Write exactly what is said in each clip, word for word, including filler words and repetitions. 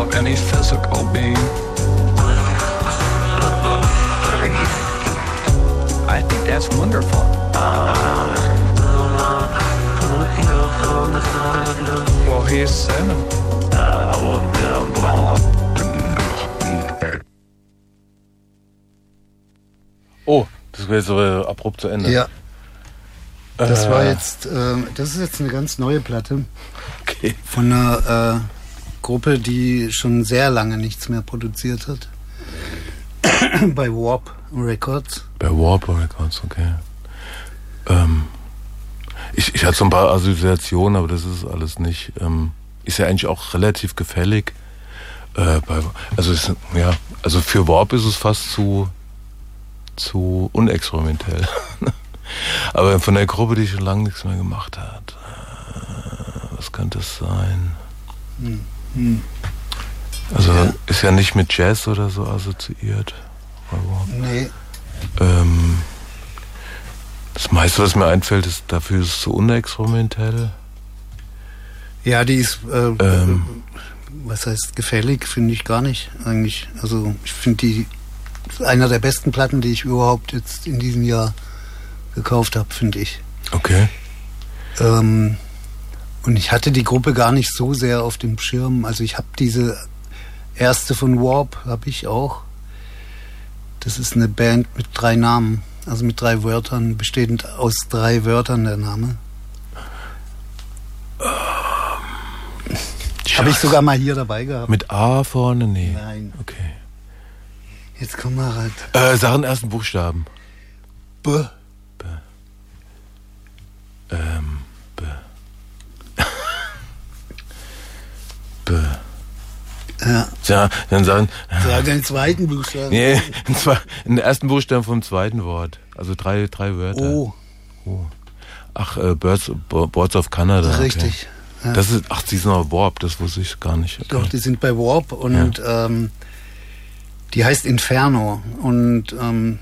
of any physical being. I think that's wonderful. Well, he's seven. Oh, das wäre so äh, abrupt zu Ende. Ja. Das äh, war jetzt, äh, das ist jetzt eine ganz neue Platte. Okay. Von einer äh, Gruppe, die schon sehr lange nichts mehr produziert hat. Bei Warp Records. Bei Warp Records, okay. Ähm, ich, ich hatte so ein paar Assoziationen, aber das ist alles nicht. Ähm, ist ja eigentlich auch relativ gefällig. Äh, bei, also, ist, ja, also für Warp ist es fast zu, zu unexperimentell. Aber von der Gruppe, die schon lange nichts mehr gemacht hat, äh, was könnte es sein? Hm. Hm. Also ja. Ist ja nicht mit Jazz oder so assoziiert. Nee. Ähm, das meiste, was mir einfällt, ist, dafür ist es so unexperimentell. Ja, die ist, äh, ähm, was heißt gefällig, finde ich gar nicht eigentlich. Also ich finde die einer der besten Platten, die ich überhaupt jetzt in diesem Jahr gekauft habe, finde ich. Okay. Ähm, und ich hatte die Gruppe gar nicht so sehr auf dem Schirm. Also ich habe diese erste von Warp, habe ich auch. Das ist eine Band mit drei Namen, also mit drei Wörtern, bestehend aus drei Wörtern der Name. Ähm, habe ich sogar mal hier dabei gehabt. Mit A vorne? Nee. Nein. Okay. Jetzt komm mal halt. Äh, sag den ersten Buchstaben. B. B. Ähm, B. B. Ja. Ja, dann sagen. Sag den zweiten Buchstaben. Nee, den ersten Buchstaben vom zweiten Wort. Also drei, drei Wörter. O. Oh. Ach, äh, Birds, Boards of Canada. Richtig. Okay. Ja. Das ist, ach, die sind aber Warp, das wusste ich gar nicht. Okay. Doch, die sind bei Warp und ja. ähm, die heißt Inferno. Und ähm,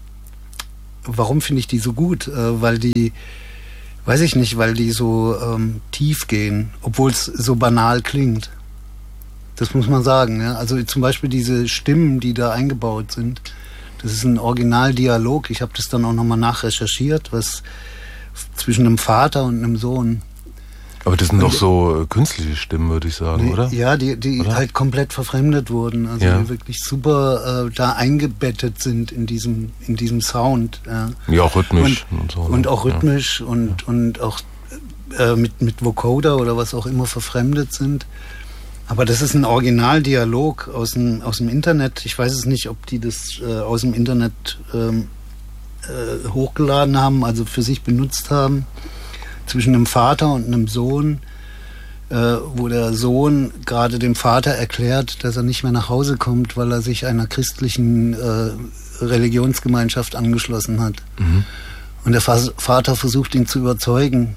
warum finde ich die so gut? Äh, weil die, weiß ich nicht, weil die so ähm, tief gehen, obwohl es so banal klingt. Das muss man sagen. Ja? Also zum Beispiel diese Stimmen, die da eingebaut sind, das ist ein Originaldialog. Ich habe das dann auch nochmal nachrecherchiert, was zwischen einem Vater und einem Sohn. Aber das sind und, doch so äh, künstliche Stimmen, würde ich sagen, die, oder? Ja, die, die oder? halt komplett verfremdet wurden. Also ja. die wirklich super äh, da eingebettet sind in diesem, in diesem Sound. Ja, ja auch rhythmisch. Und, und, so, und auch rhythmisch ja. und, und auch äh, mit, mit Vocoder oder was auch immer verfremdet sind. Aber das ist ein Originaldialog aus dem, aus dem Internet. Ich weiß es nicht, ob die das äh, aus dem Internet ähm, äh, hochgeladen haben, also für sich benutzt haben. Zwischen einem Vater und einem Sohn, äh, wo der Sohn gerade dem Vater erklärt, dass er nicht mehr nach Hause kommt, weil er sich einer christlichen äh, Religionsgemeinschaft angeschlossen hat. Mhm. Und der Vater versucht ihn zu überzeugen,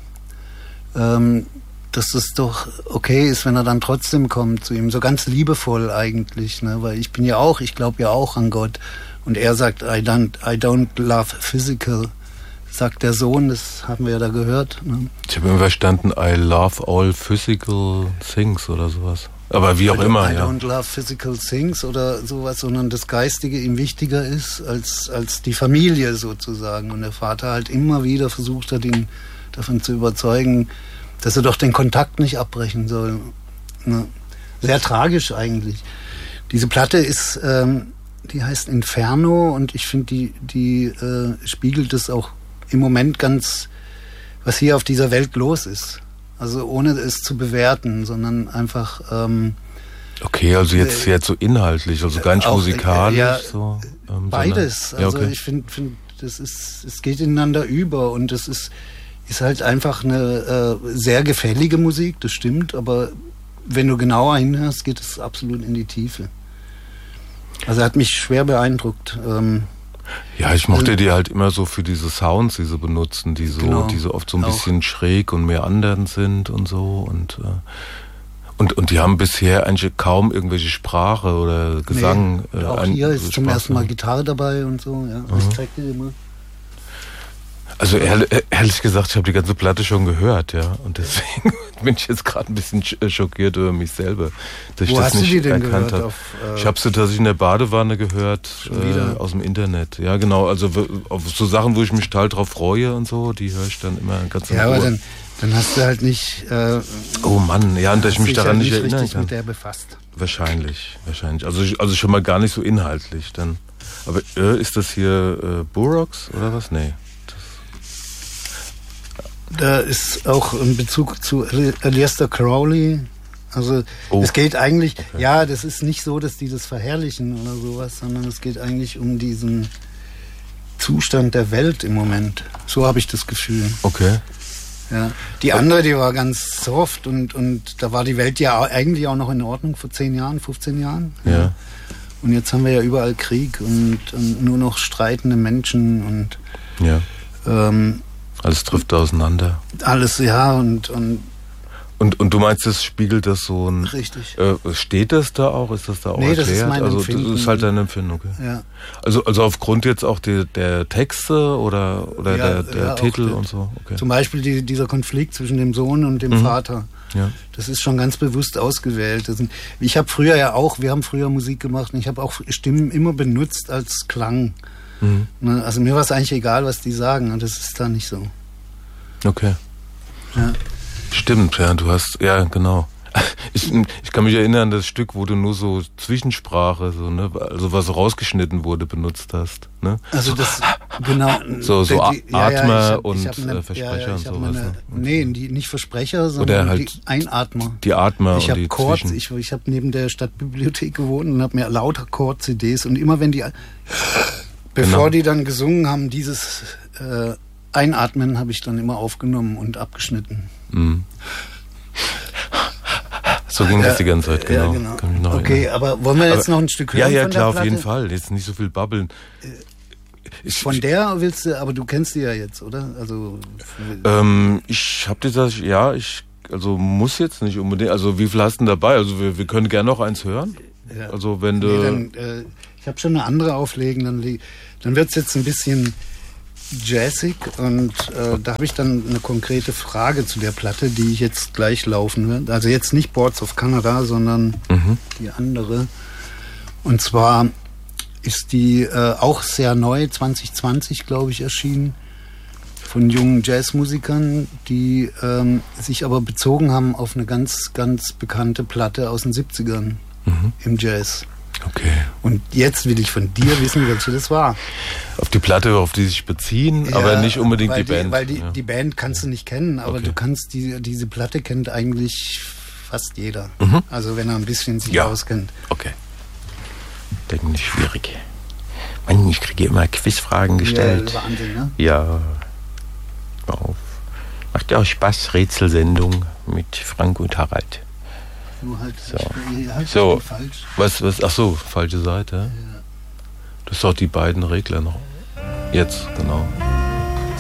ähm, dass das doch okay ist, wenn er dann trotzdem kommt zu ihm. So ganz liebevoll eigentlich, ne? Weil ich bin ja auch, ich glaube ja auch an Gott. Und er sagt, I don't, I don't love physical. Sagt der Sohn, das haben wir ja da gehört. Ne? Ich habe immer verstanden, I love all physical things oder sowas. Aber wie auch I immer, I ja. don't love physical things oder sowas, sondern das Geistige ihm wichtiger ist als, als die Familie sozusagen. Und der Vater halt immer wieder versucht hat, ihn davon zu überzeugen, dass er doch den Kontakt nicht abbrechen soll. Ne? Sehr tragisch eigentlich. Diese Platte ist, ähm, die heißt Inferno und ich finde, die, die äh, spiegelt es auch im Moment ganz, was hier auf dieser Welt los ist. Also ohne es zu bewerten, sondern einfach... Ähm, okay, also jetzt, äh, jetzt so inhaltlich, also gar nicht auch, musikalisch. Äh, ja, so, ähm, beides. Sondern, ja, okay. Also ich finde, find, das ist, es geht ineinander über und es ist, ist halt einfach eine äh, sehr gefällige Musik, das stimmt, aber wenn du genauer hinhörst, geht es absolut in die Tiefe. Also hat mich schwer beeindruckt. Ähm, Ja, ich mochte die halt immer so für diese Sounds, die sie benutzen, die so, genau, die so oft so ein auch. bisschen schräg und meandernd sind und so und äh, und und die haben bisher eigentlich kaum irgendwelche Sprache oder Gesang. Nee, äh, auch ein, hier ist Spaß, zum ersten Mal ne? Gitarre dabei und so. Ja, mhm. ich zeig dir mal. Also ehrlich, ehrlich gesagt, ich habe die ganze Platte schon gehört, ja. Und deswegen bin ich jetzt gerade ein bisschen schockiert über mich selber, dass ich Wo das hast nicht du die denn erkannt gehört? habe. Auf, äh, ich habe sie tatsächlich in der Badewanne gehört, äh, aus dem Internet. Ja, genau. Also auf so Sachen, wo ich mich total drauf freue und so, die höre ich dann immer ganz in Ja, Ruhe. aber dann, dann hast du halt nicht. Äh, oh Mann, ja, und dass ich mich daran halt nicht nicht erinnern richtig kann. mit der befasst. Wahrscheinlich, wahrscheinlich. Also, ich, also schon mal gar nicht so inhaltlich dann. Aber äh, ist das hier äh, Burroughs oder was? Nee. Da ist auch ein Bezug zu Aleister Crowley. Also Oh. es geht eigentlich, Okay. ja, das ist nicht so, dass die das verherrlichen oder sowas, sondern es geht eigentlich um diesen Zustand der Welt im Moment. So habe ich das Gefühl. Okay. Ja. Die andere, die war ganz soft und, und da war die Welt ja eigentlich auch noch in Ordnung vor zehn Jahren, fünfzehn Jahren. Ja. Und jetzt haben wir ja überall Krieg und, und nur noch streitende Menschen und Ja. ähm, Alles trifft auseinander. alles, ja, und, und Und, und du meinst, das spiegelt das so ein... richtig. Äh, steht das da auch? Ist das da auch Nee, erklärt? das ist mein also Empfinden. das ist halt deine Empfindung. Okay. Ja. Also, also aufgrund jetzt auch die, der Texte oder, oder Ja, der, der ja, auch Titel der- und so? Okay. Zum Beispiel die, dieser Konflikt zwischen dem Sohn und dem Mhm. Vater. Ja. Das ist schon ganz bewusst ausgewählt. Das sind, ich habe früher ja auch, wir haben früher Musik gemacht und ich habe auch Stimmen immer benutzt als Klang. Mhm. Ne, also mir war es eigentlich egal, was die sagen und das ist da nicht so. Okay. Ja. Stimmt, ja, du hast, ja, genau. Ich, ich kann mich erinnern an das Stück, wo du nur so Zwischensprache, so, ne, also was rausgeschnitten wurde, benutzt hast, ne? Also das, genau. So- so die- die- Atmer ich hab- und, ich hab eine- äh, Versprecher ja, ja, und ich hab sowas, meine- ne? Nee, die, nicht Versprecher, Oder sondern halt die Einatmer. Die Atmer Ich und habe die Chord, Zwischen... ich, ich habe neben der Stadtbibliothek gewohnt und habe mir lauter Chord-C Ds und immer wenn die, bevor Genau. die dann gesungen haben, dieses äh, Einatmen habe ich dann immer aufgenommen und abgeschnitten. Mhm. So ging das die ganze Zeit, genau. Ja, genau. Kann mich noch Okay, erinnern. aber wollen wir jetzt Aber- noch ein Stück hören Ja, ja, von klar, der auf jeden Platte? Fall. Jetzt nicht so viel babbeln. Ich, Von der willst du, aber du kennst die ja jetzt, oder? Also ähm, ich habe dir das, ja, ich, also muss jetzt nicht unbedingt, also wie viel hast du denn dabei? Also wir, wir können gerne noch eins hören. ja. Also wenn du... Nee, dann, äh, ich habe schon eine andere auflegen, dann, li- dann wird es jetzt ein bisschen jazzig und äh, da habe ich dann eine konkrete Frage zu der Platte, die ich jetzt gleich laufen wird. Also jetzt nicht Boards of Canada, sondern Mhm. die andere. Und zwar ist die äh, auch sehr neu, zwanzig zwanzig glaube ich erschienen, von jungen Jazzmusikern, die ähm, sich aber bezogen haben auf eine ganz, ganz bekannte Platte aus den siebzigern Mhm. im Jazz. Okay. Und jetzt will ich von dir wissen, welche das war. Auf die Platte, auf die sich beziehen, aber Ja, nicht unbedingt weil die Band. Weil die, ja. die Band kannst du nicht kennen, aber Okay. du kannst die, diese Platte kennt eigentlich fast jeder. Mhm. Also wenn er ein bisschen sich Ja. auskennt. Okay. Denken nicht schwierig. Mann, ich kriege immer Quizfragen gestellt. Ja, Wahnsinn, ne? Ja. Hör auf. Macht ja auch Spaß, Rätselsendung mit Frank und Harald. Nur halt, So. ich, halt So. falsch. Was, was, ach so, falsche Seite. Das ist doch die beiden Regler noch. Jetzt, genau.